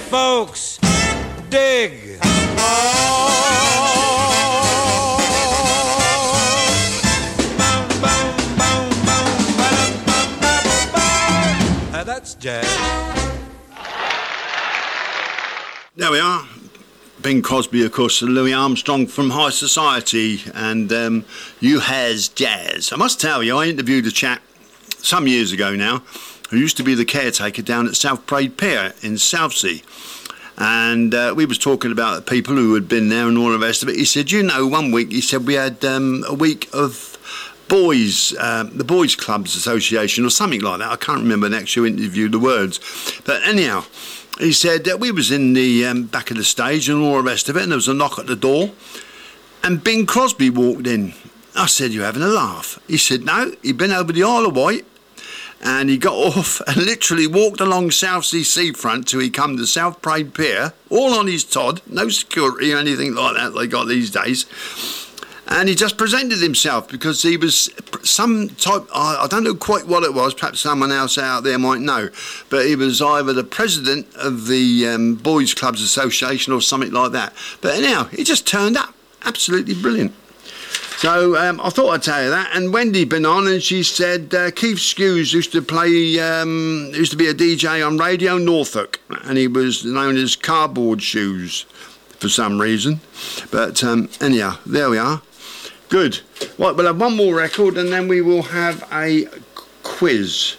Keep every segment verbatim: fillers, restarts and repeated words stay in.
folks dig. Uh, that's jazz. There we are. Bing Crosby, of course, and Louis Armstrong from High Society, and um, You Has Jazz. I must tell you, I interviewed a chap some years ago now who used to be the caretaker down at South Parade Pier in Southsea, and uh, we was talking about the people who had been there and all the rest of it. He said, you know, one week, he said, we had um, a week of boys, um, the Boys Clubs Association or something like that. I can't remember the actual interview, the words, but anyhow, he said that we was in the um, back of the stage and all the rest of it, and there was a knock at the door, and Bing Crosby walked in. I said, you having a laugh? He said, no, he'd been over the Isle of Wight, and he got off and literally walked along Southsea seafront till he come to South Parade Pier, all on his Todd, no security or anything like that they got these days. And he just presented himself because he was some type, I don't know quite what it was, perhaps someone else out there might know, but he was either the president of the um, Boys Clubs Association or something like that. But anyhow, he just turned up. Absolutely brilliant. So um, I thought I'd tell you that. And Wendy been on and she said uh, Keith Skews used to play, um, used to be a D J on Radio Norfolk, and he was known as Cardboard Shoes for some reason. But um, anyhow, there we are. Good. Right, we'll have one more record and then we will have a quiz.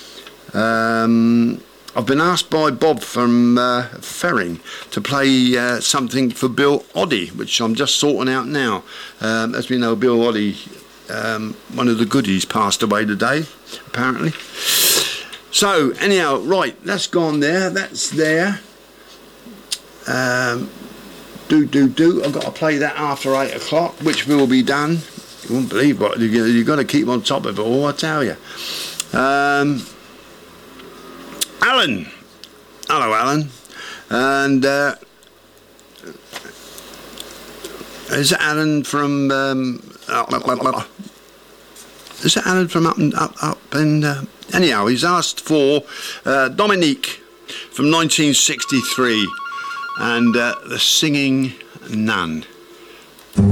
Um, I've been asked by Bob from uh, Ferring to play uh, something for Bill Oddie, which I'm just sorting out now. Um, as we know, Bill Oddie, um, one of the goodies, passed away today, apparently. So, anyhow, right, that's gone there. That's there. Um... Do, do, do. I've got to play that after eight o'clock, which will be done. You won't believe what you, you've got to keep on top of it all, I tell you. Um, Alan. Hello, Alan. And uh, is it Alan from? Um, uh, is it Alan from up and up up? And uh, anyhow, he's asked for uh, Dominique from nineteen sixty-three. And uh, the Singing Nun.